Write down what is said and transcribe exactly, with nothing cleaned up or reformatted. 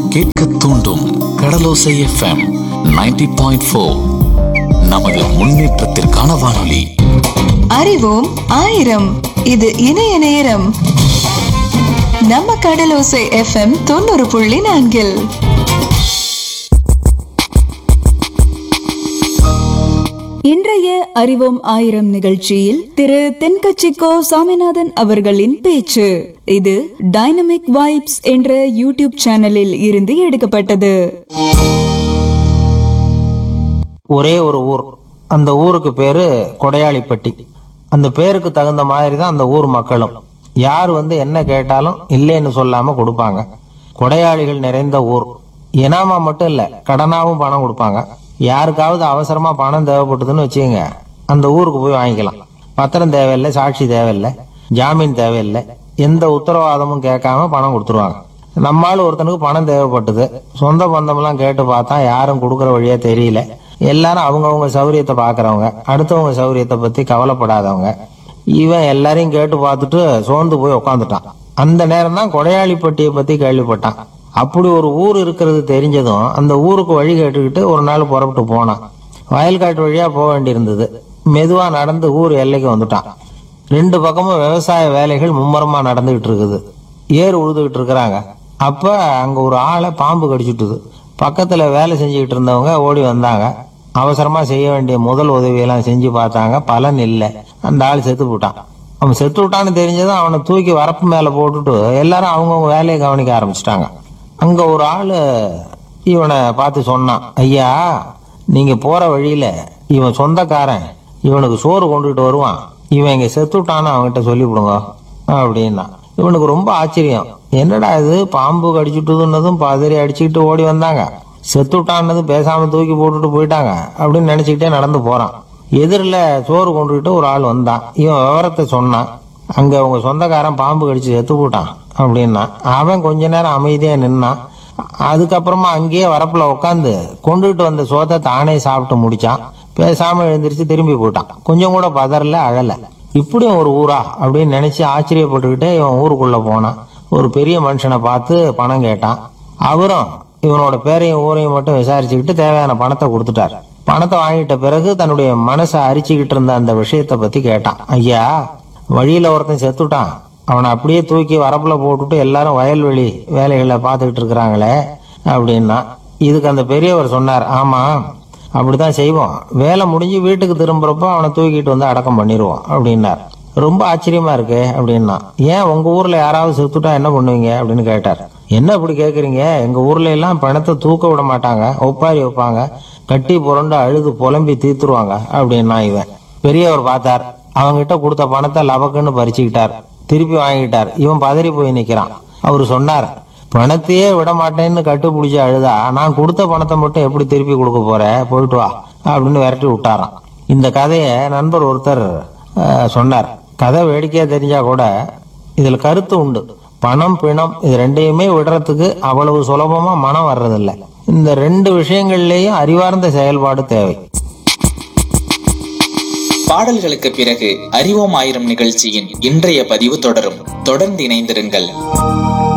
கேட்க தூண்டும் கடலோசை FM ninety point four. நமது முன்னேற்றத்திற்கான வானொலி. அறிவோம் ஆயிரம். இது இணைய நேரம். நம்ம கடலோசை எஃப்எம் தொண்ணூறு புள்ளி நான்கில் இன்றைய அறிவோம் ஆயிரம் நிகழ்ச்சியில் திரு தென்கட்சிக்கோ சாமிநாதன் அவர்களின் பேச்சு. இது டைனமிக் வைப்ஸ் என்ற யூடியூப் சேனலில் இருந்து எடுக்கப்பட்டது. ஒரே ஒரு ஊர், அந்த ஊருக்கு பேரு கொடையாளிப்பட்டி. அந்த பேருக்கு தகுந்த மாதிரி தான் அந்த ஊர் மக்களும். யார் வந்து என்ன கேட்டாலும் இல்லைன்னு சொல்லாம கொடுப்பாங்க. கொடையாளிகள் நிறைந்த ஊர். இனாமா மட்டும் இல்ல, கடனாவும் பணம் கொடுப்பாங்க. யாருக்காவது அவசரமா பணம் தேவைப்பட்டதுன்னு வச்சுக்கோங்க, அந்த ஊருக்கு போய் வாங்கிக்கலாம். பத்திரம் தேவையில்லை, சாட்சி தேவையில்லை, ஜாமீன் தேவையில்லை, எந்த உத்தரவாதமும் கேட்காம பணம் கொடுத்துருவாங்க. நம்மளால ஒருத்தனுக்கு பணம் தேவைப்பட்டது, சொந்த பந்தம்லாம் கேட்டு பார்த்தா யாரும் கொடுக்கற வழியா தெரியல. எல்லாரும் அவங்கவுங்க சௌரியத்தை பாக்குறவங்க, அடுத்தவங்க சௌரியத்தை பத்தி கவலைப்படாதவங்க. இவன் எல்லாரையும் கேட்டு பார்த்துட்டு சோர்ந்து போய் உக்காந்துட்டான். அந்த நேரம் தான் கொடையாளிப்பட்டியை பத்தி கேள்விப்பட்டான். அப்படி ஒரு ஊர் இருக்கிறது தெரிஞ்சதும் அந்த ஊருக்கு வழி கேட்டுக்கிட்டு ஒரு நாள் புறப்பட்டு போனான். வயல்காட்டு வழியா போக வேண்டியிருந்தது. மெதுவா நடந்து ஊர் எல்லைக்கு வந்துட்டான். ரெண்டு பக்கமும் விவசாய வேலைகள் மும்முரமா நடந்துகிட்டு இருக்குது. ஏர் உழுதுகிட்டு இருக்கிறாங்க. அப்ப அங்க ஒரு ஆளை பாம்பு கடிச்சுட்டுது. பக்கத்துல வேலை செஞ்சுக்கிட்டு இருந்தவங்க ஓடி வந்தாங்க. அவசரமா செய்ய வேண்டிய முதல் உதவியெல்லாம் செஞ்சு பார்த்தாங்க. பலன் இல்லை. அந்த ஆள் செத்து போட்டான். அவன் செத்து விட்டான்னு தெரிஞ்சதும் அவனை தூக்கி வரப்பு மேல போட்டுட்டு எல்லாரும் அவங்கவுங்க வேலையை கவனிக்க ஆரம்பிச்சிட்டாங்க. அங்க ஒரு ஆளு இவனை பார்த்து சொன்னான், ஐயா, நீங்க போற வழியில இவன் சொந்தக்காரன், இவனுக்கு சோறு கொண்டுட்டு வருவான், இவன் இங்க செத்துட்டான்னு அவன்கிட்ட சொல்லிவிடுங்க அப்படின்னா. இவனுக்கு ரொம்ப ஆச்சரியம். என்னடா இது, பாம்பு கடிச்சுட்டுதுன்னதும் பதறி அடிச்சுக்கிட்டு ஓடி வந்தாங்க, செத்துட்டான்னதும் பேசாம தூக்கி போட்டுட்டு போயிட்டாங்க அப்படின்னு நினைச்சுக்கிட்டே நடந்து போறான். எதிரில சோறு கொண்டுகிட்டு ஒரு ஆள் வந்தான். இவன் விவரத்தை சொன்னான். அங்க உங்க சொந்தக்காரன் பாம்பு கடிச்சு செத்து போட்டான் அப்படின்னா. அவன் கொஞ்ச நேரம் அமைதியா நின்னான். அதுக்கப்புறமா அங்கேயே வரப்புல உட்காந்து கொண்டுகிட்டு வந்த சோத்தை தானே சாப்பிட்டு முடிச்சான். பேசாம எழுந்திரிச்சு திரும்பி போயிட்டான். கொஞ்சம் கூட பதறல, அழல. இப்படியும் ஒரு ஊரா அப்படின்னு நினைச்சு ஆச்சரியப்பட்டுக்கிட்டே இவன் ஊருக்குள்ள போனான். ஒரு பெரிய மனுஷனை பார்த்து பணம் கேட்டான். அவரும் இவனோட பேரையும் ஊரையும் மட்டும் விசாரிச்சுக்கிட்டு தேவையான பணத்தை கொடுத்துட்டார். பணத்தை வாங்கிட்ட பிறகு தன்னுடைய மனசை அரிச்சுக்கிட்டு இருந்த அந்த விஷயத்த பத்தி கேட்டான். ஐயா, வழியில ஒருத்தன் செத்துட்டான், அவனை அப்படியே தூக்கி வரப்புல போட்டுட்டு எல்லாரும் வயல்வெளி வேலைகளை பார்த்துக்கிட்டு இருக்கிறாங்களே அப்படின்னா. இதுக்கு அந்த பெரியவர் சொன்னார், ஆமா, அப்படித்தான் செய்வோம். வேலை முடிஞ்சு வீட்டுக்கு திரும்புறப்போ அவனை தூக்கிட்டு வந்து அடக்கம் பண்ணிடுவோம் அப்படின்னார். ரொம்ப ஆச்சரியமா இருக்கு அப்படின்னா. ஏன் உங்க ஊர்ல யாராவது செத்துட்டா என்ன பண்ணுவீங்க அப்படின்னு கேட்டார். என்ன இப்படி கேக்குறீங்க, எங்க ஊர்ல எல்லாம் பணத்தை தூக்க விட மாட்டாங்க, ஒப்பாரி வைப்பாங்க, கட்டி புரண்டு அழுது புலம்பி தீத்துருவாங்க அப்படின்னா. இவன் பெரியவர் பார்த்தார். அவங்கிட்ட கொடுத்த பணத்தை லபக்குன்னு பறிச்சுக்கிட்டார். திருப்பி வாங்கிட்டார். இவன் பதறி போய் நிக்கிறான். அவரு சொன்னார், பணத்தையே விட மாட்டேன்னு கட்டுப்பிடிச்சு அழுதா நான் கொடுத்த பணத்தை மட்டும் எப்படி திருப்பி கொடுக்க போற, போயிட்டு வா அப்படின்னு விரட்டி விட்டாராம். இந்த கதையை நண்பர் ஒருத்தர் சொன்னார். கதை வேடிக்கையா தெரிஞ்சா கூட இதுல கருத்து உண்டு. பணம் பிணம் இது ரெண்டையுமே விடுறதுக்கு அவ்வளவு சுலபமா மனம் வர்றதில்லை. இந்த ரெண்டு விஷயங்கள்லயும் அறிவார்ந்த செயல்பாடு தேவை. பாடல்களுக்கு பிறகு அறிவோம் ஆயிரம் நிகழ்ச்சியின் இன்றைய பதிவு தொடரும். தொடர்ந்து இணைந்திருங்கள்.